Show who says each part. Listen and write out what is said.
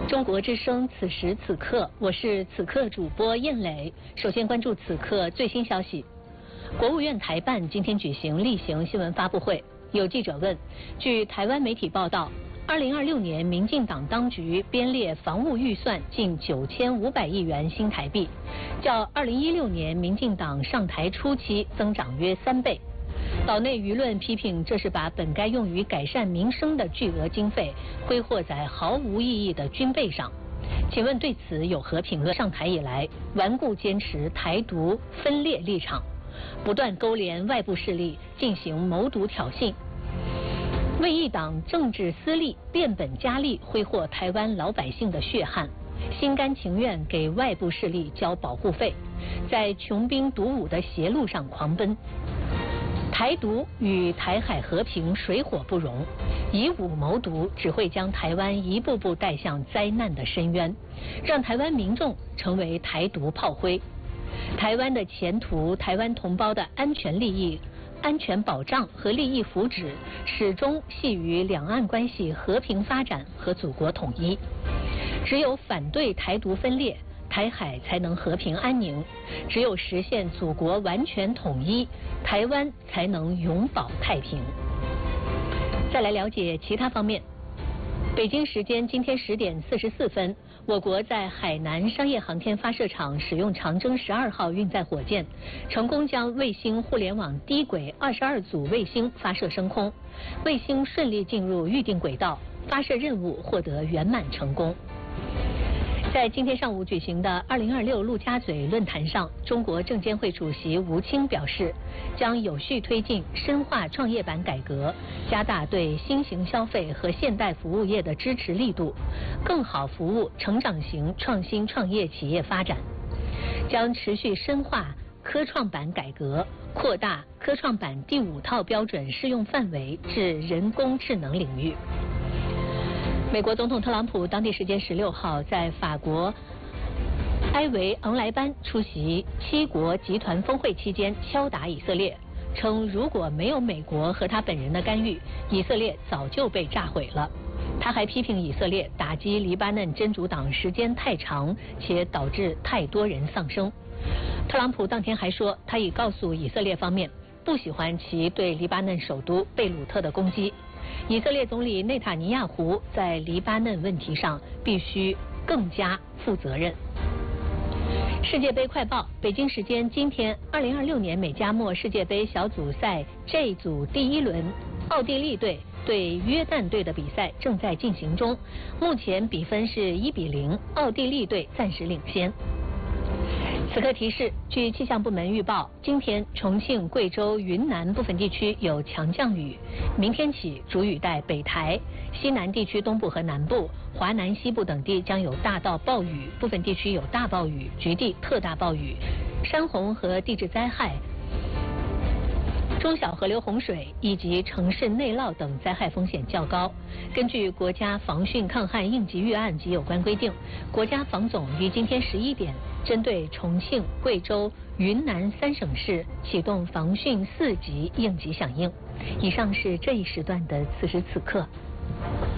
Speaker 1: 中国之声，此时此刻，我是此刻主播燕磊。首先关注此刻最新消息。国务院台办今天举行例行新闻发布会，有记者问：据台湾媒体报道，2026年民进党当局编列防务预算近9500亿元新台币，较2016年民进党上台初期增长约3倍。岛内舆论批评这是把本该用于改善民生的巨额经费挥霍在毫无意义的军备上。请问对此有何评论？上台以来，顽固坚持台独分裂立场，不断勾连外部势力进行谋独挑衅，为一党政治私利变本加厉挥霍台湾老百姓的血汗，心甘情愿给外部势力交保护费，在穷兵黩武的邪路上狂奔。台独与台海和平水火不容，以武谋独只会将台湾一步步带向灾难的深渊，让台湾民众成为台独炮灰。台湾的前途，台湾同胞的安全利益、安全保障和利益福祉，始终系于两岸关系和平发展和祖国统一。只有反对台独分裂，台海才能和平安宁；只有实现祖国完全统一，台湾才能永保太平。再来了解其他方面。北京时间今天10点44分，我国在海南商业航天发射场使用长征12号运载火箭，成功将卫星互联网低轨22组卫星发射升空，卫星顺利进入预定轨道，发射任务获得圆满成功。在今天上午举行的2026陆家嘴论坛上，中国证监会主席吴清表示，将有序推进深化创业板改革，加大对新型消费和现代服务业的支持力度，更好服务成长型创新创业企业发展。将持续深化科创板改革，扩大科创板第5套标准适用范围至人工智能领域。美国总统特朗普当地时间16号在法国埃维昂莱班出席7国集团峰会期间敲打以色列，称如果没有美国和他本人的干预，以色列早就被炸毁了。他还批评以色列打击黎巴嫩真主党时间太长，且导致太多人丧生。特朗普当天还说，他已告诉以色列方面不喜欢其对黎巴嫩首都贝鲁特的攻击。以色列总理内塔尼亚胡在黎巴嫩问题上必须更加负责任。世界杯快报：北京时间今天，2026年美加墨世界杯小组赛 J 组第1轮，奥地利队对约旦队的比赛正在进行中，目前比分是1-0，奥地利队暂时领先。此刻提示：据气象部门预报，今天重庆、贵州、云南部分地区有强降雨，明天起主雨带北抬，西南地区东部和南部、华南西部等地将有大到暴雨，部分地区有大暴雨，局地特大暴雨，山洪和地质灾害、中小河流洪水以及城市内涝等灾害风险较高。根据国家防汛抗旱应急预案及有关规定，国家防总于今天11点针对重庆、贵州、云南3省市启动防汛4级应急响应。以上是这一时段的此时此刻。